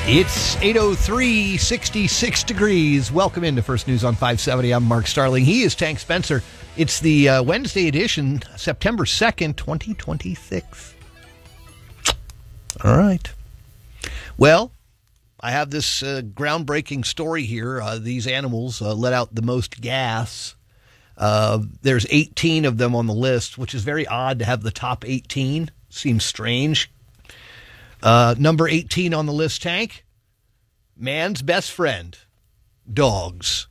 It's 8:03, 66 degrees. Welcome into First News on 570. I'm Mark Starling. He is Tank Spencer. It's the Wednesday edition, September 2nd, 2026. All right. Well, I have this groundbreaking story here. These animals let out the most gas. There's 18 of them on the list, which is very odd to have the top 18. Seems strange. Number 18 on the list, Tank. Man's best friend, dogs.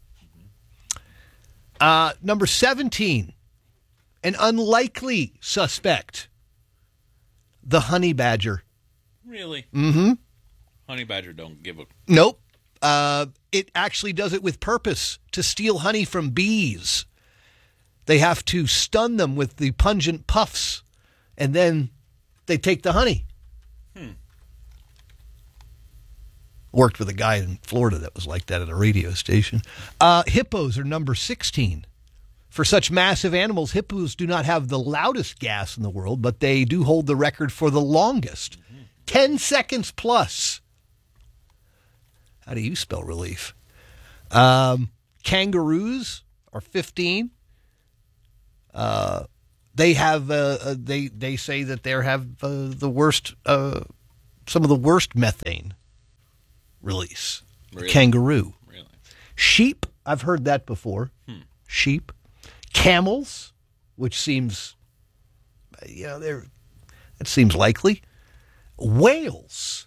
Number 17, an unlikely suspect, the honey badger. Really? Mm-hmm. Honey badger don't give a... Nope. It actually does it with purpose, to steal honey from bees. They have to stun them with the pungent puffs, and then they take the honey. Worked with a guy in Florida that was like that at a radio station. Hippos are number 16. For such massive animals, hippos do not have the loudest gas in the world, but they do hold the record for the longest. 10 seconds plus. How do you spell relief? Kangaroos are 15. They have they say that they have the worst, some of the worst methane release. Really? Kangaroo. Really? Sheep, I've heard that before. Sheep. Camels, which seems, that seems likely. Whales.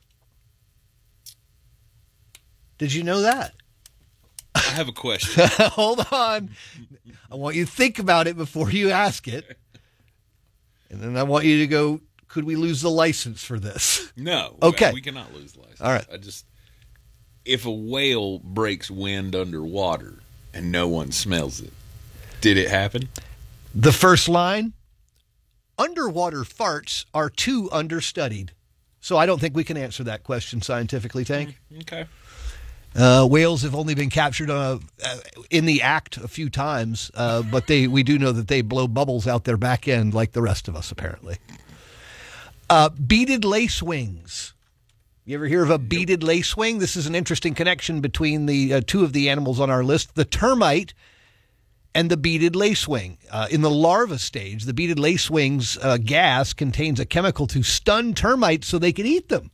Did you know that? I have a question. Hold on. I want you to think about it before you ask it. And then I want you to go, could we lose the license for this? No. Okay. We cannot lose the license. All right. If a whale breaks wind underwater and no one smells it, did it happen? The first line, underwater farts are too understudied. So I don't think we can answer that question scientifically, Tank. Okay. Whales have only been captured in the act a few times, but we do know that they blow bubbles out their back end like the rest of us, apparently. Beaded lacewings. You ever hear of a beaded lacewing? This is an interesting connection between the two of the animals on our list, the termite and the beaded lacewing. In the larva stage, the beaded lacewing's gas contains a chemical to stun termites so they can eat them.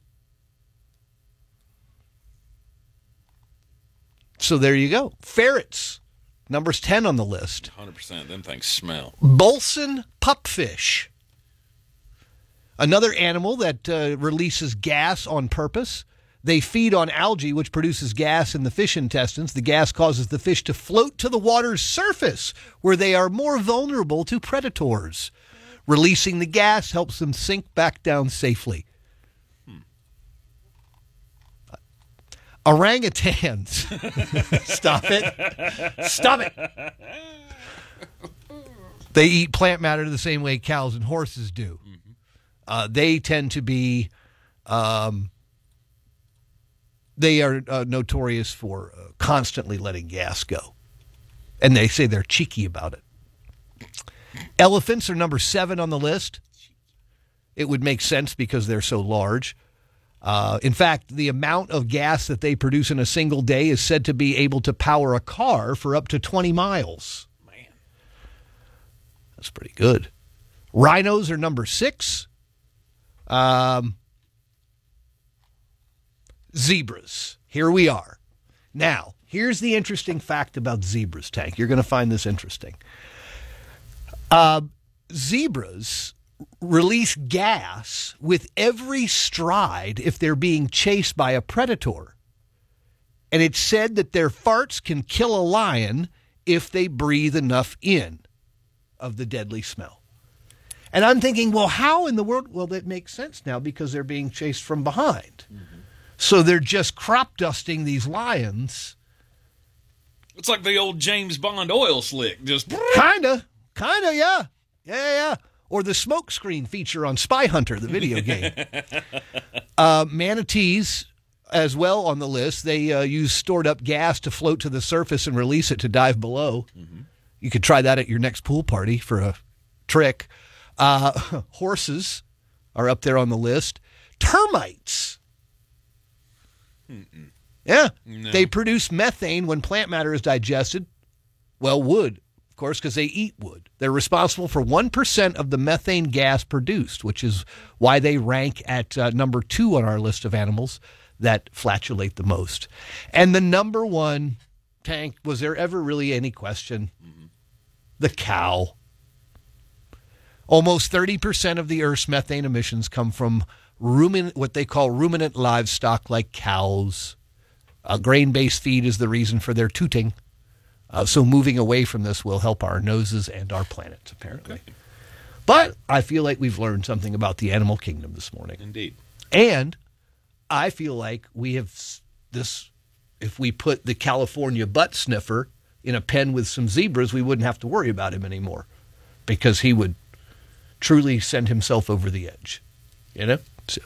So there you go. Ferrets, number's 10 on the list. 100%. Them things smell. Bolson pupfish. Another animal that releases gas on purpose. They feed on algae, which produces gas in the fish intestines. The gas causes the fish to float to the water's surface, where they are more vulnerable to predators. Releasing the gas helps them sink back down safely. Orangutans. Stop it. Stop it. They eat plant matter the same way cows and horses do. They tend to be, they are notorious for constantly letting gas go. And they say they're cheeky about it. Elephants are number 7 on the list. It would make sense because they're so large. In fact, the amount of gas that they produce in a single day is said to be able to power a car for up to 20 miles. Man. That's pretty good. Rhinos are number 6. Zebras. Here we are. Now, here's the interesting fact about zebras, Tank. You're going to find this interesting. Zebras release gas with every stride if they're being chased by a predator. And it's said that their farts can kill a lion if they breathe enough in of the deadly smell. And I'm thinking, well, how in the world? Well, that makes sense now because they're being chased from behind. So they're just crop dusting these lions. It's like the old James Bond oil slick. Just Kind of, yeah. Yeah. Or the smoke screen feature on Spy Hunter, the video game. Manatees, as well on the list, they use stored up gas to float to the surface and release it to dive below. You could try that at your next pool party for a trick. Horses are up there on the list. Termites. Yeah. No. They produce methane when plant matter is digested. Well, wood, of course, because they eat wood. They're responsible for 1% of the methane gas produced, which is why they rank at number 2 on our list of animals that flatulate the most. And the number one, Tank, was there ever really any question? The cow. Almost 30% of the Earth's methane emissions come from what they call ruminant livestock like cows. Grain-based feed is the reason for their tooting. So moving away from this will help our noses and our planet, apparently. Okay. But I feel like we've learned something about the animal kingdom this morning. Indeed. And I feel like we have this, if we put the California butt sniffer in a pen with some zebras, we wouldn't have to worry about him anymore because he would truly send himself over the edge. You know? So,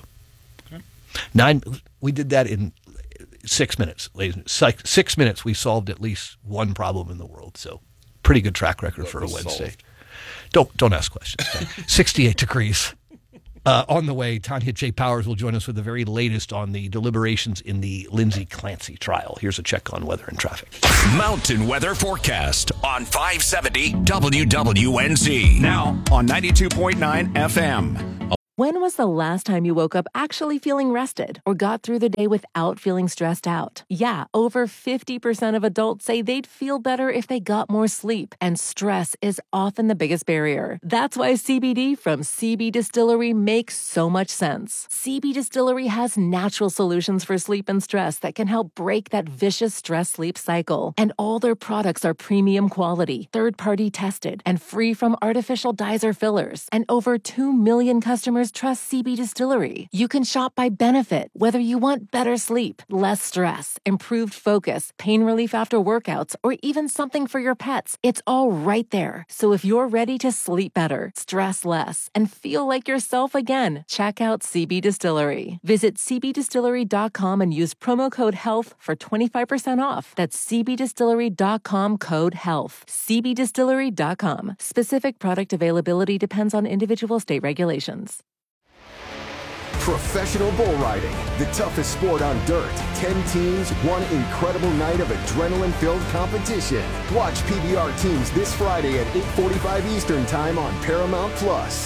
we did that in 6 minutes, ladies. 6 minutes, we solved at least one problem in the world. So, pretty good track record for a Wednesday. Don't ask questions. 68 degrees. On the way, Tanya J. Powers will join us with the very latest on the deliberations in the Lindsay Clancy trial. Here's a check on weather and traffic. Mountain Weather Forecast on 570 WWNZ. Now on 92.9 FM. When was the last time you woke up actually feeling rested or got through the day without feeling stressed out? Yeah, over 50% of adults say they'd feel better if they got more sleep, and stress is often the biggest barrier. That's why CBD from CB Distillery makes so much sense. CB Distillery has natural solutions for sleep and stress that can help break that vicious stress-sleep cycle. And all their products are premium quality, third-party tested, and free from artificial dyes or fillers. And over 2 million customers trust CB Distillery. You can shop by benefit, whether you want better sleep, less stress, improved focus, pain relief after workouts, or even something for your pets. It's all right there. So if you're ready to sleep better, stress less, and feel like yourself again, check out CB Distillery. Visit cbdistillery.com and use promo code HEALTH for 25% off. That's cbdistillery.com code HEALTH. cbdistillery.com. Specific product availability depends on individual state regulations. Professional bull riding, the toughest sport on dirt. 10 teams, one incredible night of adrenaline-filled competition. Watch PBR teams this Friday at 8:45 Eastern Time on Paramount+.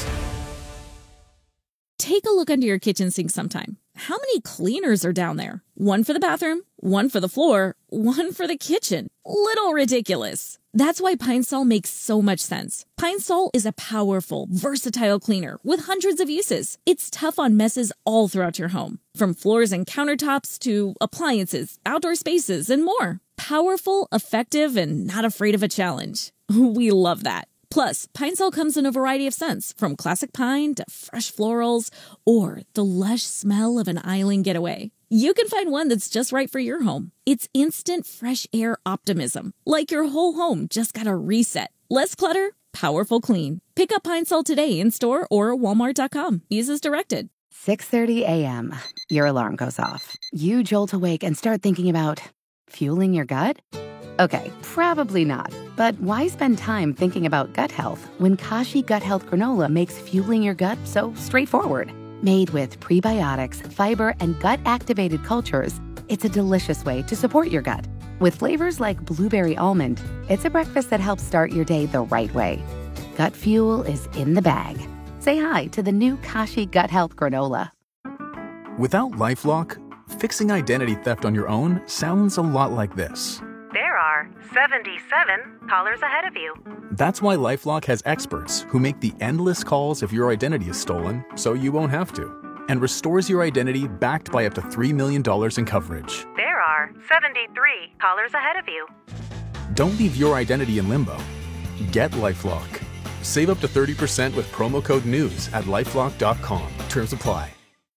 Take a look under your kitchen sink sometime. How many cleaners are down there? One for the bathroom, one for the floor, one for the kitchen. Little ridiculous. That's why Pine Sol makes so much sense. Pine Sol is a powerful, versatile cleaner with hundreds of uses. It's tough on messes all throughout your home, from floors and countertops to appliances, outdoor spaces, and more. Powerful, effective, and not afraid of a challenge. We love that. Plus, Pine Sol comes in a variety of scents, from classic pine to fresh florals, or the lush smell of an island getaway. You can find one that's just right for your home. It's instant fresh air optimism, like your whole home just got a reset. Less clutter, powerful clean. Pick up Pine Sol today in store or walmart.com. Use as directed. 6:30 a.m. Your alarm goes off. You jolt awake and start thinking about fueling your gut? Okay, probably not. But why spend time thinking about gut health when Kashi Gut Health Granola makes fueling your gut so straightforward? Made with prebiotics, fiber, and gut-activated cultures, it's a delicious way to support your gut. With flavors like blueberry almond, it's a breakfast that helps start your day the right way. Gut fuel is in the bag. Say hi to the new Kashi Gut Health Granola. Without LifeLock, fixing identity theft on your own sounds a lot like this. There are 77 callers ahead of you. That's why LifeLock has experts who make the endless calls if your identity is stolen so you won't have to, and restores your identity backed by up to $3 million in coverage. There are 73 callers ahead of you. Don't leave your identity in limbo. Get LifeLock. Save up to 30% with promo code NEWS at LifeLock.com. Terms apply.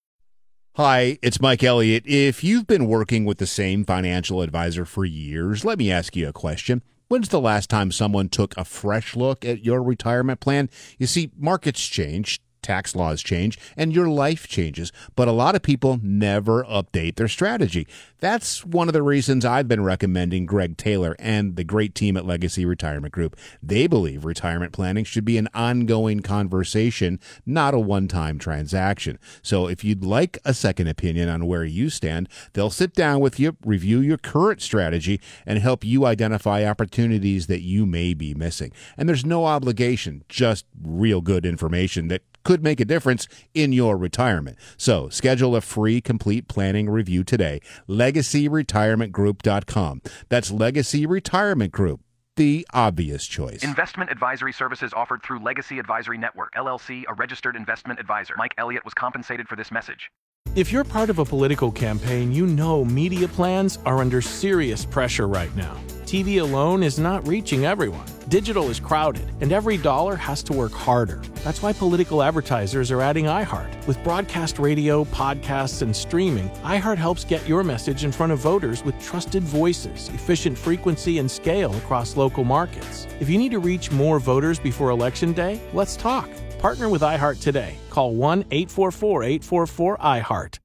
Hi, it's Mike Elliott. If you've been working with the same financial advisor for years, let me ask you a question. When's the last time someone took a fresh look at your retirement plan? You see, markets change, tax laws change, and your life changes. But a lot of people never update their strategy. That's one of the reasons I've been recommending Greg Taylor and the great team at Legacy Retirement Group. They believe retirement planning should be an ongoing conversation, not a one-time transaction. So if you'd like a second opinion on where you stand, they'll sit down with you, review your current strategy, and help you identify opportunities that you may be missing. And there's no obligation, just real good information that could make a difference in your retirement. So schedule a free complete planning review today. LegacyRetirementGroup.com. That's Legacy Retirement Group, the obvious choice. Investment advisory services offered through Legacy Advisory Network, LLC, a registered investment advisor. Mike Elliott was compensated for this message. If you're part of a political campaign, you know media plans are under serious pressure right now. TV alone is not reaching everyone. Digital is crowded, and every dollar has to work harder. That's why political advertisers are adding iHeart. With broadcast radio, podcasts, and streaming, iHeart helps get your message in front of voters with trusted voices, efficient frequency, and scale across local markets. If you need to reach more voters before Election Day, let's talk. Partner with iHeart today. Call 1-844-844-iHeart.